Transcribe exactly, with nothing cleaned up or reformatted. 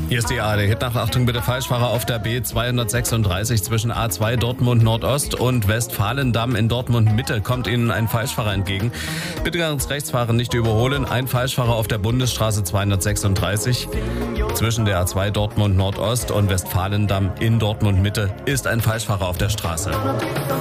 Hier ist die A R D. Nachachtung bitte, Falschfahrer auf der B zweihundertsechsunddreißig zwischen A zwei Dortmund Nordost und Westfalendamm in Dortmund Mitte kommt Ihnen ein Falschfahrer entgegen. Bitte ganz rechts fahren, nicht überholen. Ein Falschfahrer auf der Bundesstraße zweihundertsechsunddreißig zwischen der A zwei Dortmund Nordost und Westfalendamm in Dortmund Mitte ist ein Falschfahrer auf der Straße.